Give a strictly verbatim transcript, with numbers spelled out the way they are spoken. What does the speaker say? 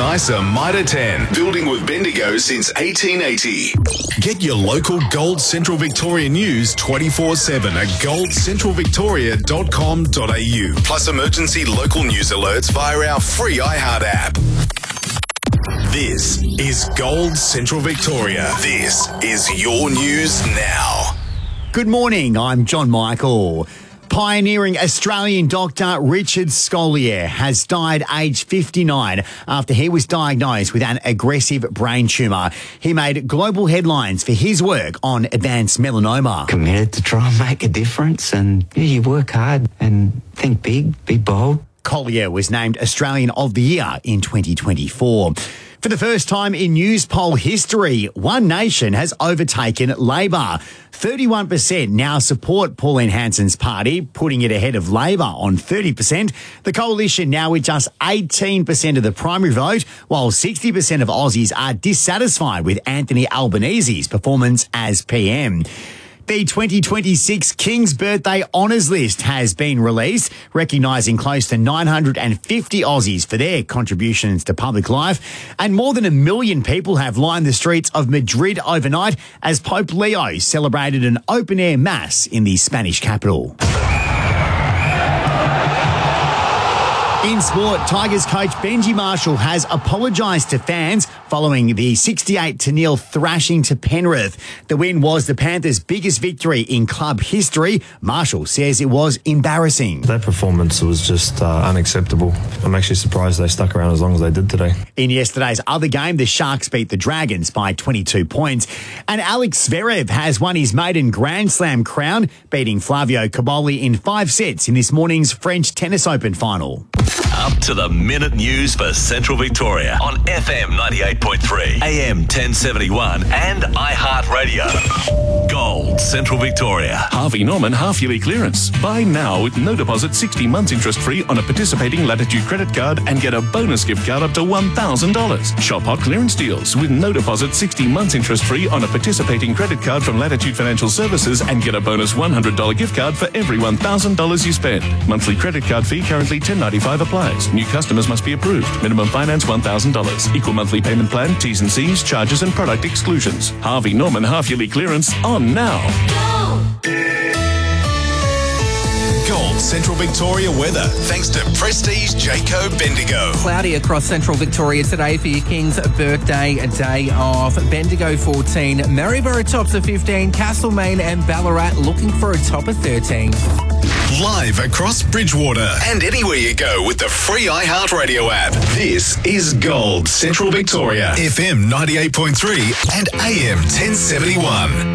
Isa Mitre ten, building with Bendigo since eighteen eighty. Get your local Gold Central Victoria news twenty-four seven at gold central victoria dot com dot a u. Plus emergency local news alerts via our free iHeart app. This is Gold Central Victoria. This is your news now. Good morning, I'm John Michael. Pioneering Australian doctor Richard Scolyer has died aged fifty-nine after he was diagnosed with an aggressive brain tumour. He made global headlines for his work on advanced melanoma. Committed to try and make a difference, and yeah, you work hard and think big, be bold. Collier was named Australian of the Year in twenty twenty-four. For the first time in news poll history, One Nation has overtaken Labor. thirty-one percent now support Pauline Hanson's party, putting it ahead of Labor on thirty percent. The coalition now with just eighteen percent of the primary vote, while sixty percent of Aussies are dissatisfied with Anthony Albanese's performance as P M. The twenty twenty-six King's Birthday Honours List has been released, recognising close to nine hundred fifty Aussies for their contributions to public life. And more than a million people have lined the streets of Madrid overnight as Pope Leo celebrated an open-air mass in the Spanish capital. In sport, Tigers coach Benji Marshall has apologised to fans following the sixty-eight to nil thrashing to Penrith. The win was the Panthers' biggest victory in club history. Marshall says it was embarrassing. That performance was just uh, unacceptable. I'm actually surprised they stuck around as long as they did today. In yesterday's other game, the Sharks beat the Dragons by twenty-two points. And Alex Zverev has won his maiden Grand Slam crown, beating Flavio Cobolli in five sets in this morning's French Tennis Open final. Up to the minute news for Central Victoria on F M ninety-eight point three, A M ten seventy-one and iHeartRadio. Gold Central Victoria. Harvey Norman half-yearly clearance. Buy now with no deposit, sixty months interest-free on a participating Latitude credit card and get a bonus gift card up to one thousand dollars. Shop hot clearance deals with no deposit, sixty months interest-free on a participating credit card from Latitude Financial Services and get a bonus one hundred dollars gift card for every one thousand dollars you spend. Monthly credit card fee currently ten ninety-five applies. New customers must be approved. Minimum finance one thousand dollars. Equal monthly payment plan, T's and C's, charges and product exclusions. Harvey Norman half-yearly clearance on now. Gold Central Victoria weather, thanks to Prestige Jayco Bendigo. Cloudy across Central Victoria today for your King's Birthday, a day off. Bendigo fourteen, Maryborough tops of fifteen, Castlemaine and Ballarat looking for a top of thirteen. Live across Bridgewater and anywhere you go with the free iHeartRadio app. This is Gold Central Victoria, F M ninety-eight point three and A M ten seventy-one.